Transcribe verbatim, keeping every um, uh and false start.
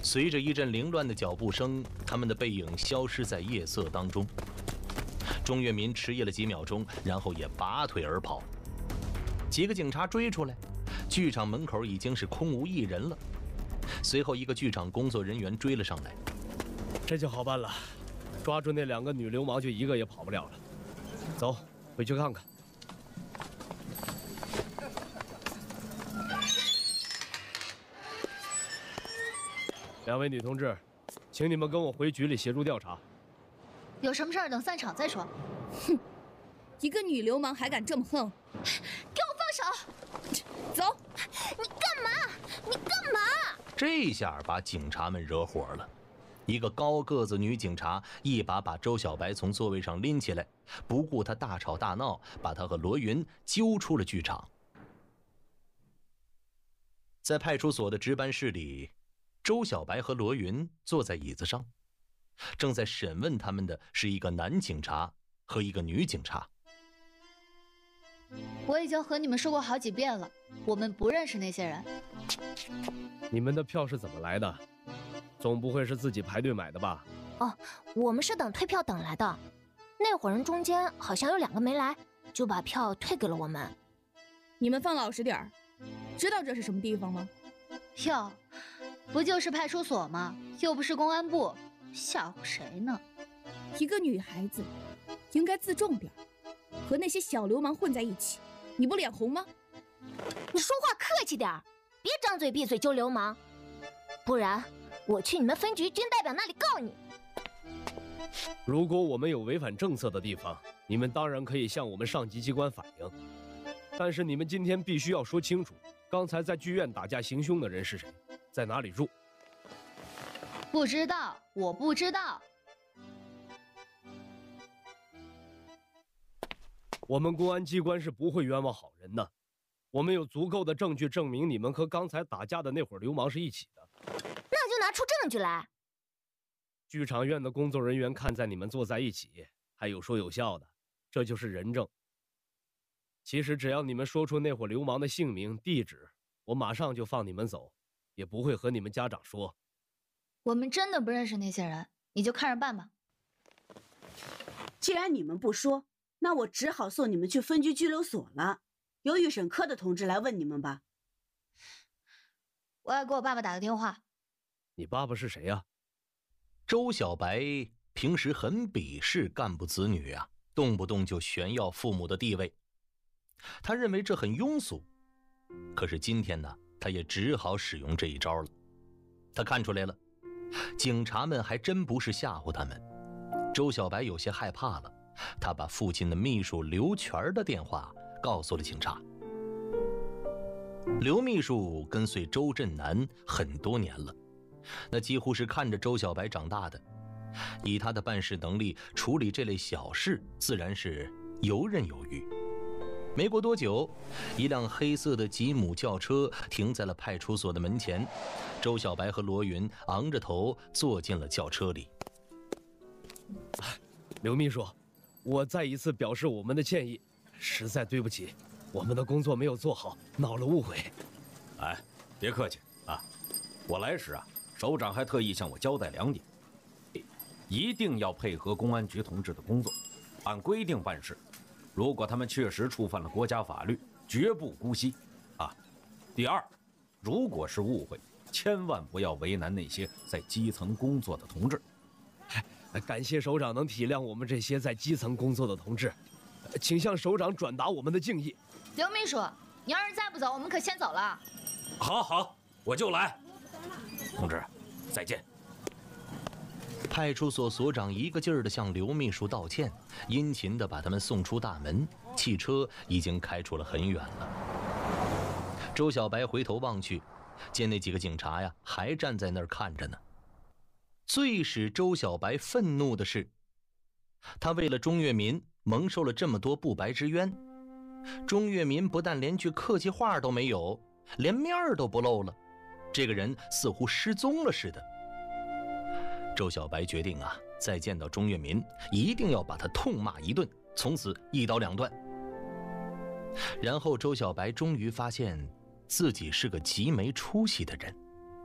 随着一阵凌乱的脚步声，他们的背影消失在夜色当中。钟跃民迟疑了几秒钟，然后也拔腿而跑。几个警察追出来，剧场门口已经是空无一人了。随后，一个剧场工作人员追了上来。 这就好办了，抓住那两个女流氓，就一个也跑不了了。走，回去看看。两位女同志，请你们跟我回局里协助调查。 有什么事儿等散场再说。 哼，一个女流氓还敢这么横！ 给我放手！ 走！ 你干嘛？你干嘛？ 这下把警察们惹火了。一个高个子女警察一把把周小白从座位上拎起来，不顾他大吵大闹，把他和罗云揪出了剧场。在派出所的值班室里，周小白和罗云坐在椅子上，正在审问他们的是一个男警察和一个女警察。 我已经和你们说过好几遍了，我们不认识那些人。 你们的票是怎么来的？总不会是自己排队买的吧？ 哦，我们是等退票等来的。那伙人中间好像有两个没来，就把票退给了我们。 你们放老实点儿，知道这是什么地方吗？ 哟，不就是派出所吗？又不是公安部，吓唬谁呢？ 一个女孩子应该自重点，和那些小流氓混在一起，你不脸红吗？ 你说话客气点儿，别张嘴闭嘴就流氓，不然我去你们分局军代表那里告你。 如果我们有违反政策的地方，你们当然可以向我们上级机关反映，但是你们今天必须要说清楚，刚才在剧院打架行凶的人是谁，在哪里住？ 不知道，我不知道。 我们公安机关是不会冤枉好人的，我们有足够的证据证明你们和刚才打架的那伙流氓是一起的。 那就拿出证据来。 剧场院的工作人员看在你们坐在一起，还有说有笑的，这就是人证。其实只要你们说出那伙流氓的姓名、地址，我马上就放你们走，也不会和你们家长说。 我们真的不认识那些人，你就看着办吧。 既然你们不说，那我只好送你们去分局拘留所了，由预审科的同志来问你们吧。 我要给我爸爸打个电话。 你爸爸是谁呀？ 周小白平时很鄙视干部子女啊，动不动就炫耀父母的地位，他认为这很庸俗。可是今天呢，他也只好使用这一招了。他看出来了，警察们还真不是吓唬他们。周小白有些害怕了，他把父亲的秘书刘全的电话告诉了警察。刘秘书跟随周震南很多年了，那几乎是看着周小白长大的，以他的办事能力，处理这类小事自然是游刃有余。没过多久，一辆黑色的吉姆轿车停在了派出所的门前，周小白和罗云昂着头坐进了轿车里。 刘秘书，我再一次表示我们的歉意，实在对不起，我们的工作没有做好，闹了误会。 哎，别客气啊！我来时啊，首长还特意向我交代两点：一定要配合公安局同志的工作，按规定办事。如果他们确实触犯了国家法律，绝不姑息啊。第二，如果是误会，千万不要为难那些在基层工作的同志。 感谢首长能体谅我们这些在基层工作的同志，请向首长转达我们的敬意。 刘秘书，你要是再不走，我们可先走了。 好好，我就来。同志，再见。 派出所所长一个劲儿地向刘秘书道歉，殷勤地把他们送出大门，汽车已经开出了很远了。周小白回头望去，见那几个警察呀还站在那儿看着呢。最使周小白愤怒的是，他为了钟跃民蒙受了这么多不白之冤，钟跃民不但连句客气话都没有，连面儿都不露了，这个人似乎失踪了似的。周小白决定啊，再见到钟跃民，一定要把他痛骂一顿，从此一刀两断。然后周小白终于发现自己是个极没出息的人。